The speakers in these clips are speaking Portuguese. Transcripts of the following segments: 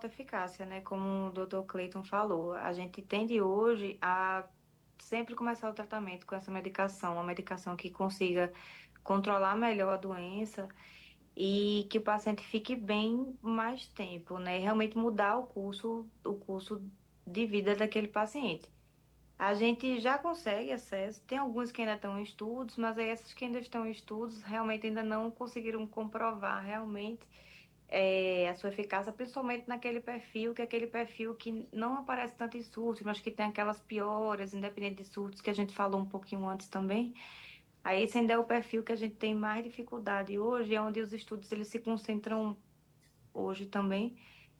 alta eficácia, né? Como o Dr. Clayton falou, a gente tende hoje a sempre começar o tratamento com essa medicação, uma medicação que consiga controlar melhor a doença e que o paciente fique bem mais tempo, né? Realmente mudar o curso de vida daquele paciente. A gente já consegue acesso, tem alguns que ainda estão em estudos, mas aí esses que ainda estão em estudos realmente ainda não conseguiram comprovar realmente a sua eficácia, principalmente naquele perfil, que é aquele perfil que não aparece tanto em surtos, mas que tem aquelas pioras, independente de surtos, que a gente falou um pouquinho antes também. Aí esse ainda é o perfil que a gente tem mais dificuldade hoje, é onde os estudos eles se concentram hoje também,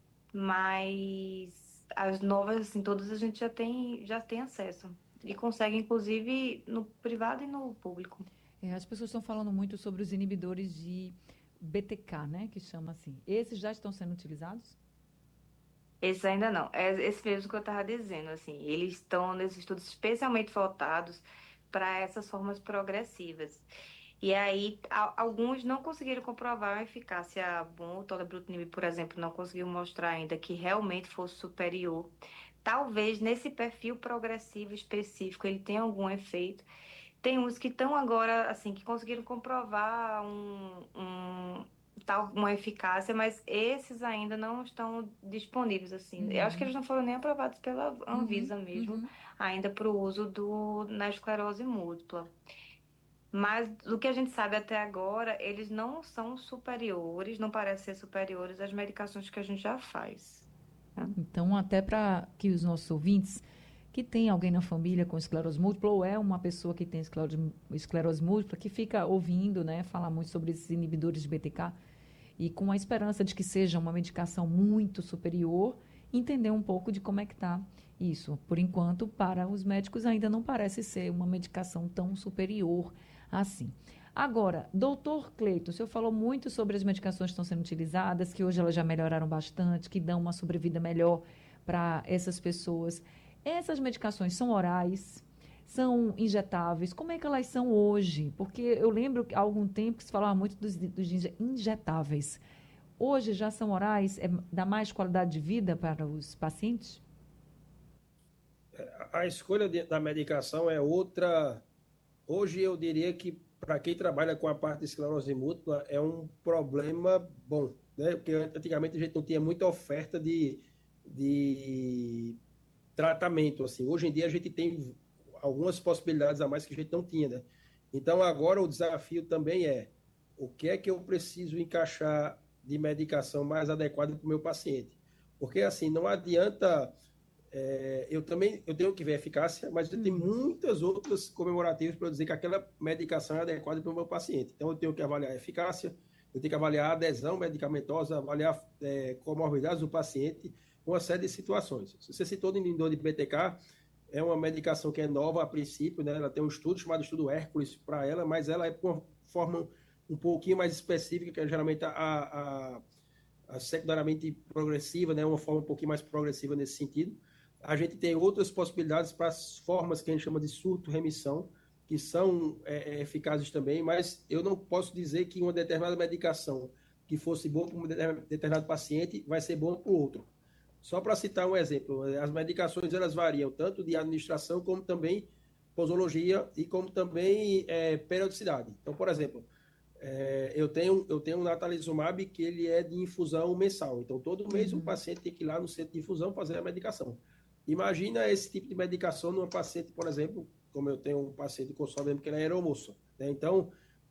mas as novas, assim, todas a gente já tem acesso. E consegue, inclusive, no privado e no público. As pessoas estão falando muito sobre os inibidores de BTK, né? Que chama assim. Esses já estão sendo utilizados? Esse ainda não. É esse mesmo que eu estava dizendo, assim. Eles estão nesses estudos especialmente voltados para essas formas progressivas. E aí, alguns não conseguiram comprovar a eficácia bom. O tolebrutinib, por exemplo, não conseguiu mostrar ainda que realmente fosse superior. Talvez nesse perfil progressivo específico ele tenha algum efeito. Tem uns que estão agora, assim, que conseguiram comprovar uma eficácia, mas esses ainda não estão disponíveis, assim. Eu acho que eles não foram nem aprovados pela Anvisa mesmo, ainda para o uso na esclerose múltipla. Mas do que a gente sabe até agora, eles não são superiores, não parecem ser superiores às medicações que a gente já faz, né? Então, até para que os nossos ouvintes que tem alguém na família com esclerose múltipla ou é uma pessoa que tem esclerose múltipla que fica ouvindo, né, falar muito sobre esses inibidores de BTK e com a esperança de que seja uma medicação muito superior, entender um pouco de como é que está isso. Por enquanto, para os médicos ainda não parece ser uma medicação tão superior assim. Agora, doutor Cleito, o senhor falou muito sobre as medicações que estão sendo utilizadas, que hoje elas já melhoraram bastante, que dão uma sobrevida melhor para essas pessoas. Essas medicações são orais? São injetáveis? Como é que elas são hoje? Porque eu lembro que há algum tempo que se falava muito dos injetáveis. Hoje já são orais? Dá mais qualidade de vida para os pacientes? A escolha da medicação é outra. Hoje eu diria que para quem trabalha com a parte de esclerose múltipla é um problema bom, né? Porque antigamente a gente não tinha muita oferta de tratamento, assim. Hoje em dia a gente tem algumas possibilidades a mais que a gente não tinha, né? Então agora o desafio também é o que é que eu preciso encaixar de medicação mais adequada para o meu paciente. Porque assim, não adianta eu tenho que ver a eficácia, mas eu tenho muitas outras comemorativas para dizer que aquela medicação é adequada para o meu paciente. Então, eu tenho que avaliar a eficácia, eu tenho que avaliar a adesão medicamentosa, avaliar comorbidades do paciente, uma série de situações. Se você citou o inibidor de BTK, é uma medicação que é nova a princípio, né? Ela tem um estudo chamado estudo Hércules para ela, mas ela é de uma forma um pouquinho mais específica, que é geralmente a secundariamente progressiva, né? Uma forma um pouquinho mais progressiva nesse sentido. A gente tem outras possibilidades para as formas que a gente chama de surto-remissão, que são eficazes também, mas eu não posso dizer que uma determinada medicação que fosse boa para um determinado paciente vai ser boa para o outro. Só para citar um exemplo, as medicações elas variam tanto de administração como também posologia e como também periodicidade. Então, por exemplo, eu tenho um natalizumab que ele é de infusão mensal. Então, todo mês o paciente tem que ir lá no centro de infusão fazer a medicação. Imagina esse tipo de medicação numa paciente, por exemplo, como eu tenho um paciente com sono que ela é aeromoça, né? Então,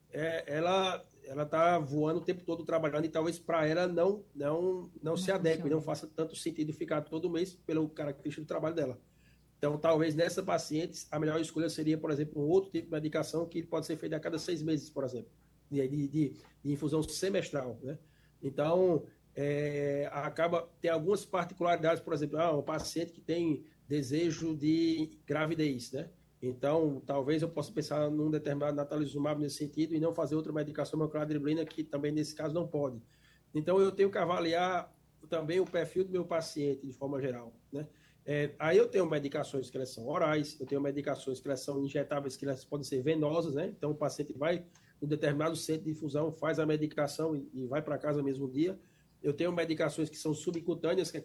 ela está voando o tempo todo trabalhando e talvez para ela não Não se adeque, não funciona. faça tanto sentido ficar todo mês pelo característico do trabalho dela. Então, talvez nessa paciente, a melhor escolha seria, por exemplo, um outro tipo de medicação que pode ser feita a cada 6 meses, por exemplo, de infusão semestral, né? Então, tem algumas particularidades, por exemplo, um paciente que tem desejo de gravidez, né? Então, talvez eu possa pensar num determinado natalizumab nesse sentido e não fazer outra medicação, uma cladribulina, que também nesse caso não pode. Então, eu tenho que avaliar também o perfil do meu paciente de forma geral, né? Aí eu tenho medicações que elas são orais, eu tenho medicações que elas são injetáveis, que elas podem ser venosas, né? Então o paciente vai em um determinado centro de infusão, faz a medicação e vai para casa no mesmo dia. Eu tenho medicações que são subcutâneas, que é